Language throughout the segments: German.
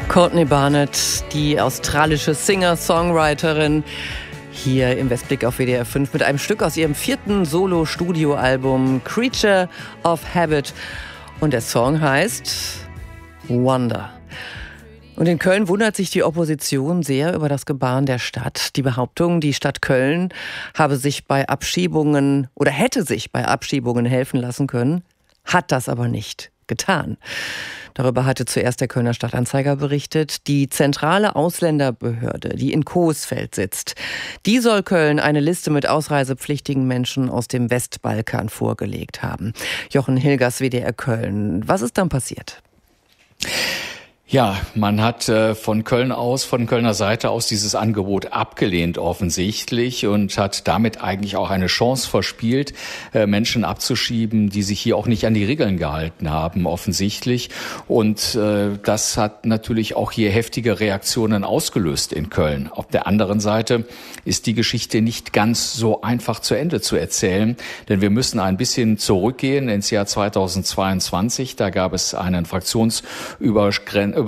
Courtney Barnett, die australische Singer-Songwriterin, hier im Westblick auf WDR 5 mit einem Stück aus ihrem 4. Solo-Studio-Album Creature of Habit. Und der Song heißt Wonder. Und in Köln wundert sich die Opposition sehr über das Gebaren der Stadt. Die Behauptung, die Stadt Köln habe sich bei Abschiebungen oder hätte sich bei Abschiebungen helfen lassen können, hat das aber nicht getan. Darüber hatte zuerst der Kölner Stadtanzeiger berichtet. Die zentrale Ausländerbehörde, die in Coesfeld sitzt, die soll Köln eine Liste mit ausreisepflichtigen Menschen aus dem Westbalkan vorgelegt haben. Jochen Hilgers, WDR Köln. Was ist dann passiert? Ja, man hat von Kölner Seite aus dieses Angebot abgelehnt offensichtlich und hat damit eigentlich auch eine Chance verspielt, Menschen abzuschieben, die sich hier auch nicht an die Regeln gehalten haben offensichtlich. Und das hat natürlich auch hier heftige Reaktionen ausgelöst in Köln. Auf der anderen Seite ist die Geschichte nicht ganz so einfach zu Ende zu erzählen, denn wir müssen ein bisschen zurückgehen ins Jahr 2022. Da gab es einen fraktionsüberschreitenden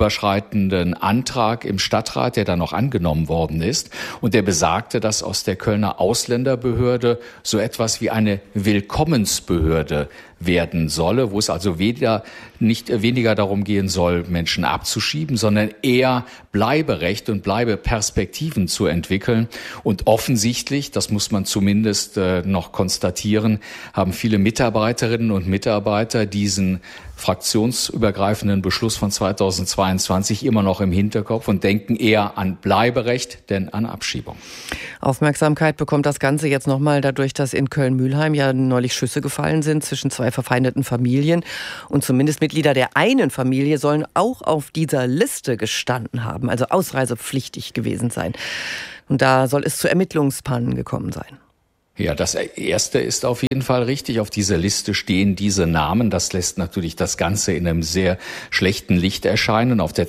Antrag im Stadtrat, der dann noch angenommen worden ist. Und der besagte, dass aus der Kölner Ausländerbehörde so etwas wie eine Willkommensbehörde werden solle, wo es also weniger darum gehen soll, Menschen abzuschieben, sondern eher Bleiberecht und Bleibeperspektiven zu entwickeln. Und offensichtlich, das muss man zumindest noch konstatieren, haben viele Mitarbeiterinnen und Mitarbeiter diesen fraktionsübergreifenden Beschluss von 2022 immer noch im Hinterkopf und denken eher an Bleiberecht, denn an Abschiebung. Aufmerksamkeit bekommt das Ganze jetzt nochmal dadurch, dass in Köln-Mühlheim ja neulich Schüsse gefallen sind zwischen zwei verfeindeten Familien. Und zumindest Mitglieder der einen Familie sollen auch auf dieser Liste gestanden haben, also ausreisepflichtig gewesen sein. Und da soll es zu Ermittlungspannen gekommen sein. Ja, das Erste ist auf jeden Fall richtig. Auf dieser Liste stehen diese Namen. Das lässt natürlich das Ganze in einem sehr schlechten Licht erscheinen. Zur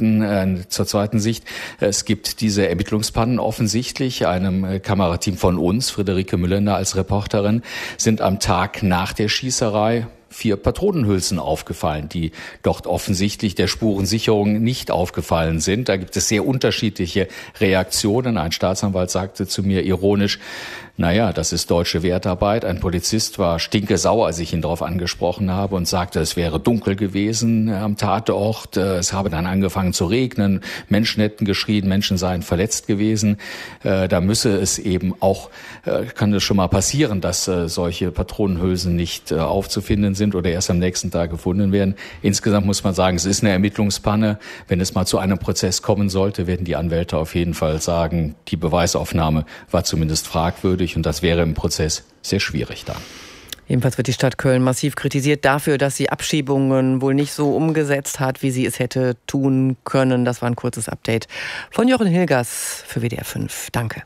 zweiten Sicht, es gibt diese Ermittlungspannen offensichtlich. Einem Kamerateam von uns, Friederike Müllender als Reporterin, sind am Tag nach der Schießerei 4 Patronenhülsen aufgefallen, die dort offensichtlich der Spurensicherung nicht aufgefallen sind. Da gibt es sehr unterschiedliche Reaktionen. Ein Staatsanwalt sagte zu mir ironisch, naja, das ist deutsche Wertarbeit. Ein Polizist war stinkesauer, als ich ihn darauf angesprochen habe und sagte, es wäre dunkel gewesen am Tatort. Es habe dann angefangen zu regnen. Menschen hätten geschrien, Menschen seien verletzt gewesen. Da müsse es eben auch, kann es schon mal passieren, dass solche Patronenhülsen nicht aufzufinden sind oder erst am nächsten Tag gefunden werden. Insgesamt muss man sagen, es ist eine Ermittlungspanne. Wenn es mal zu einem Prozess kommen sollte, werden die Anwälte auf jeden Fall sagen, die Beweisaufnahme war zumindest fragwürdig und das wäre im Prozess sehr schwierig dann. Ebenfalls wird die Stadt Köln massiv kritisiert dafür, dass sie Abschiebungen wohl nicht so umgesetzt hat, wie sie es hätte tun können. Das war ein kurzes Update von Jochen Hilgers für WDR 5. Danke.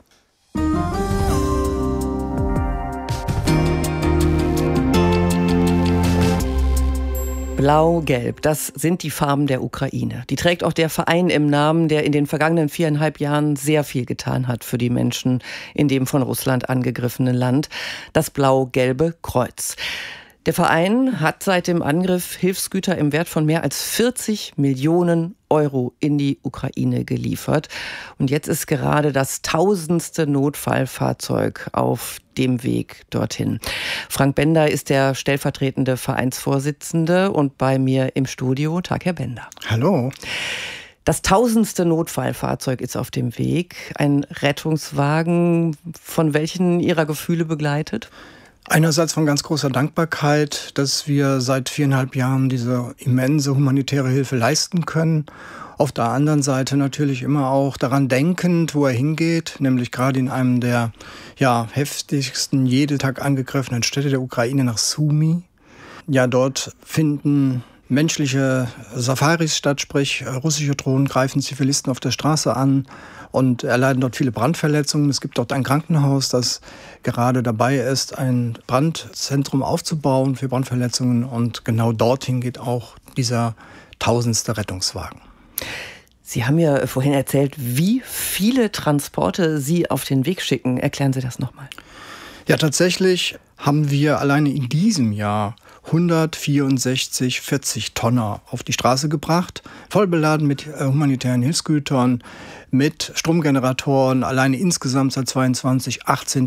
Blau-Gelb, das sind die Farben der Ukraine. Die trägt auch der Verein im Namen, der in den vergangenen 4,5 Jahren sehr viel getan hat für die Menschen in dem von Russland angegriffenen Land. Das Blau-Gelbe Kreuz. Der Verein hat seit dem Angriff Hilfsgüter im Wert von mehr als 40 Millionen Euro in die Ukraine geliefert. Und jetzt ist gerade das 1000. Notfallfahrzeug auf dem Weg dorthin. Frank Bender ist der stellvertretende Vereinsvorsitzende und bei mir im Studio. Tag, Herr Bender. Hallo. Das 1000. Notfallfahrzeug ist auf dem Weg. Ein Rettungswagen, von welchen Ihrer Gefühle begleitet? Einerseits von ganz großer Dankbarkeit, dass wir seit 4,5 Jahren diese immense humanitäre Hilfe leisten können. Auf der anderen Seite natürlich immer auch daran denkend, wo er hingeht, nämlich gerade in einem der heftigsten, jeden Tag angegriffenen Städte der Ukraine nach Sumy. Ja, dort finden menschliche Safaris statt, sprich russische Drohnen greifen Zivilisten auf der Straße an und erleiden dort viele Brandverletzungen. Es gibt dort ein Krankenhaus, das gerade dabei ist, ein Brandzentrum aufzubauen für Brandverletzungen und genau dorthin geht auch dieser 1000. Rettungswagen. Sie haben ja vorhin erzählt, wie viele Transporte Sie auf den Weg schicken. Erklären Sie das nochmal. Ja, tatsächlich haben wir alleine in diesem Jahr 164 40-Tonner auf die Straße gebracht, voll beladen mit humanitären Hilfsgütern, mit Stromgeneratoren, alleine insgesamt seit 22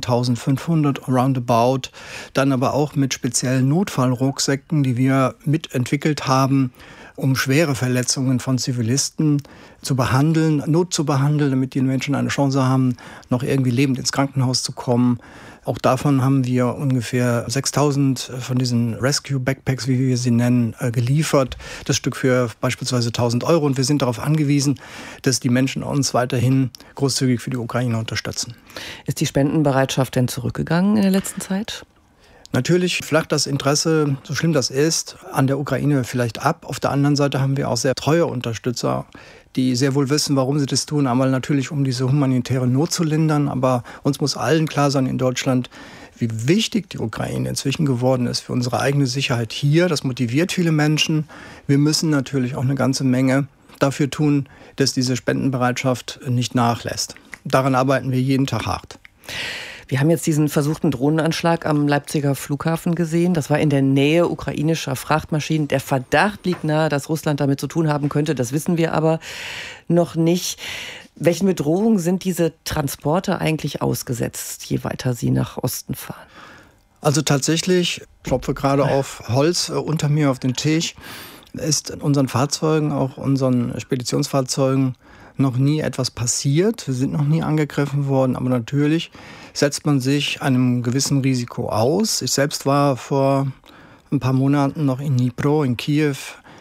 18.500 roundabout, dann aber auch mit speziellen Notfallrucksäcken, die wir mitentwickelt haben, um schwere Verletzungen von Zivilisten zu behandeln, notzubehandeln, damit die Menschen eine Chance haben, noch irgendwie lebend ins Krankenhaus zu kommen. Auch davon haben wir ungefähr 6.000 von diesen Rescue-Backpacks, wie wir sie nennen, geliefert. Das Stück für beispielsweise 1.000 €. Und wir sind darauf angewiesen, dass die Menschen uns weiterhin großzügig für die Ukraine unterstützen. Ist die Spendenbereitschaft denn zurückgegangen in der letzten Zeit? Natürlich flacht das Interesse, so schlimm das ist, an der Ukraine vielleicht ab. Auf der anderen Seite haben wir auch sehr treue Unterstützer, die sehr wohl wissen, warum sie das tun. Einmal natürlich, um diese humanitäre Not zu lindern. Aber uns muss allen klar sein in Deutschland, wie wichtig die Ukraine inzwischen geworden ist für unsere eigene Sicherheit hier. Das motiviert viele Menschen. Wir müssen natürlich auch eine ganze Menge dafür tun, dass diese Spendenbereitschaft nicht nachlässt. Daran arbeiten wir jeden Tag hart. Wir haben jetzt diesen versuchten Drohnenanschlag am Leipziger Flughafen gesehen. Das war in der Nähe ukrainischer Frachtmaschinen. Der Verdacht liegt nahe, dass Russland damit zu tun haben könnte. Das wissen wir aber noch nicht. Welchen Bedrohungen sind diese Transporter eigentlich ausgesetzt, je weiter sie nach Osten fahren? Also tatsächlich, ich klopfe gerade auf Holz unter mir auf den Tisch, ist in unseren Fahrzeugen, auch unseren Speditionsfahrzeugen, noch nie etwas passiert. Wir sind noch nie angegriffen worden, aber natürlich setzt man sich einem gewissen Risiko aus. Ich selbst war vor ein paar Monaten noch in Dnipro, in Kiew,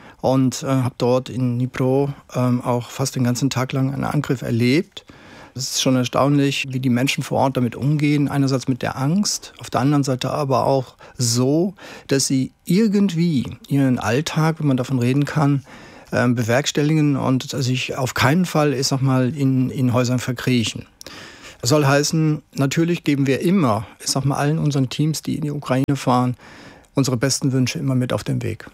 und habe dort in Dnipro auch fast den ganzen Tag lang einen Angriff erlebt. Es ist schon erstaunlich, wie die Menschen vor Ort damit umgehen. Einerseits mit der Angst, auf der anderen Seite aber auch so, dass sie irgendwie ihren Alltag, wenn man davon reden kann, bewerkstelligen und sich auf keinen Fall, ich sag mal, in Häusern verkriechen. Das soll heißen, natürlich geben wir immer, ich sag mal, allen unseren Teams, die in die Ukraine fahren, unsere besten Wünsche immer mit auf den Weg.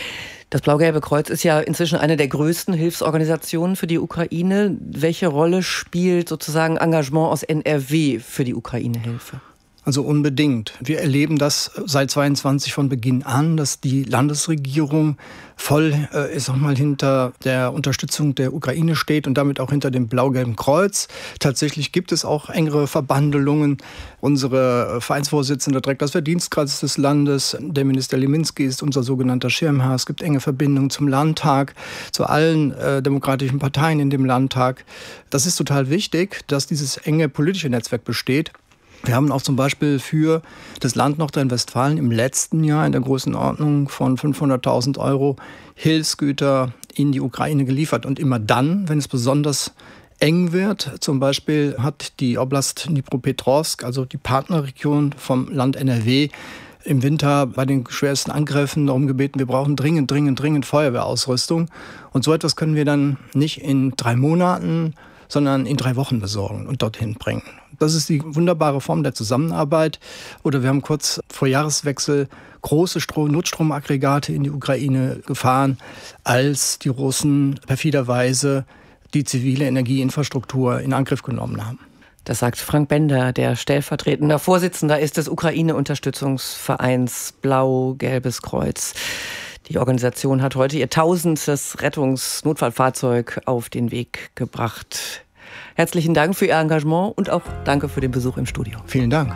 Das Blau-Gelbe Kreuz ist ja inzwischen eine der größten Hilfsorganisationen für die Ukraine. Welche Rolle spielt sozusagen Engagement aus NRW für die Ukraine-Hilfe? Also unbedingt. Wir erleben das seit 22 von Beginn an, dass die Landesregierung voll, ich sag mal, hinter der Unterstützung der Ukraine steht und damit auch hinter dem Blau-Gelben Kreuz. Tatsächlich gibt es auch engere Verbandelungen. Unsere Vereinsvorsitzende trägt das Verdienstkreuz des Landes. Der Minister Leminski ist unser sogenannter Schirmherr. Es gibt enge Verbindungen zum Landtag, zu allen demokratischen Parteien in dem Landtag. Das ist total wichtig, dass dieses enge politische Netzwerk besteht. Wir haben auch zum Beispiel für das Land Nordrhein-Westfalen im letzten Jahr in der Größenordnung von 500.000 € Hilfsgüter in die Ukraine geliefert. Und immer dann, wenn es besonders eng wird, zum Beispiel hat die Oblast Dnipropetrovsk, also die Partnerregion vom Land NRW, im Winter bei den schwersten Angriffen darum gebeten, wir brauchen dringend Feuerwehrausrüstung. Und so etwas können wir dann nicht in 3 Monaten, sondern in 3 Wochen besorgen und dorthin bringen. Das ist die wunderbare Form der Zusammenarbeit. Oder wir haben kurz vor Jahreswechsel große Notstromaggregate in die Ukraine gefahren, als die Russen perfiderweise die zivile Energieinfrastruktur in Angriff genommen haben. Das sagt Frank Bender, der stellvertretender Vorsitzender ist des Ukraine-Unterstützungsvereins Blau-Gelbes Kreuz. Die Organisation hat heute ihr 1000. Rettungsnotfallfahrzeug auf den Weg gebracht. Herzlichen Dank für Ihr Engagement und auch danke für den Besuch im Studio. Vielen Dank.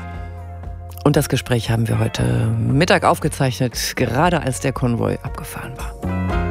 Und das Gespräch haben wir heute Mittag aufgezeichnet, gerade als der Konvoi abgefahren war.